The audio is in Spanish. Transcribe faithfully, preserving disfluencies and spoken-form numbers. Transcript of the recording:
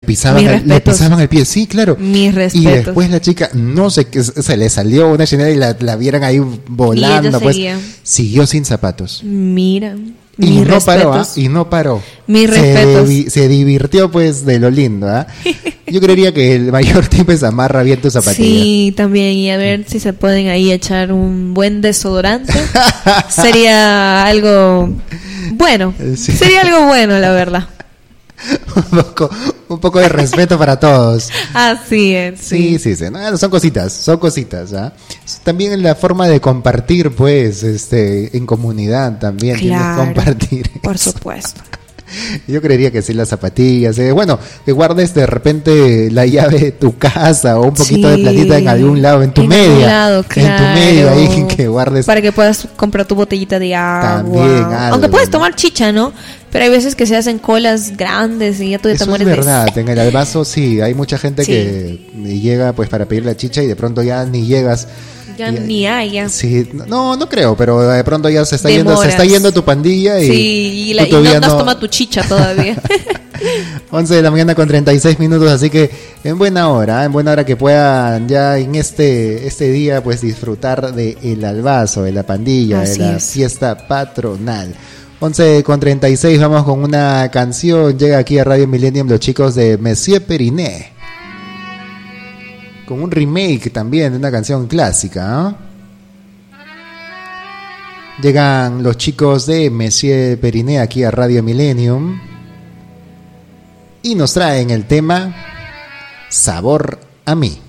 pisaban, el, le pisaban el pie, sí, claro. Mis respetos. Y después la chica, no sé, qué se le salió una señal y la, la vieran ahí volando, pues seguía. Siguió sin zapatos. Mira. Y Mis no respetos. paró, ¿ah? Y no paró. Mis se respetos. Divi- se divirtió, pues, de lo lindo, ¿ah? Yo creería que el mayor tip es amarra bien tu zapatilla. Sí, también. Y a ver si se pueden ahí echar un buen desodorante. Sería algo bueno. Sí. Sería algo bueno, la verdad. un, poco, un poco de respeto para todos. Así es. Sí, sí, sí. No, son cositas, son cositas, ¿ah? También en la forma de compartir, pues, este, en comunidad también tienes que Claro, compartir. por supuesto. Yo creería que sí, las zapatillas. Eh. Bueno, que guardes de repente la llave de tu casa o un poquito Sí. de platita en algún lado, en tu En media. algún lado, En tu claro. media, ahí que guardes. Para que puedas comprar tu botellita de agua. También, algo, Aunque puedes ¿no? tomar chicha, ¿no? Pero hay veces que se hacen colas grandes y ya tú ya te Eso es mueres de verdad, sed. en el albazo sí, hay mucha gente Sí. que llega pues para pedir la chicha y de pronto ya ni llegas. Ya Y- ni hay, ya. Sí, no, no creo, pero de pronto ya se está yendo, Demoras. se está yendo tu pandilla y, Sí, y, la, tú y no, todavía no has tomado tu chicha todavía. once de la mañana con treinta y seis minutos, así que en buena hora, en buena hora que puedan ya en este este día pues disfrutar de el albazo, de la pandilla, Así de la es. fiesta patronal. once con treinta y seis, vamos con una canción, llega aquí a Radio Millennium los chicos de Monsieur Periné. Con un remake también de una canción clásica, ¿eh? Llegan los chicos de Monsieur Periné aquí a Radio Millennium y nos traen el tema Sabor a mí.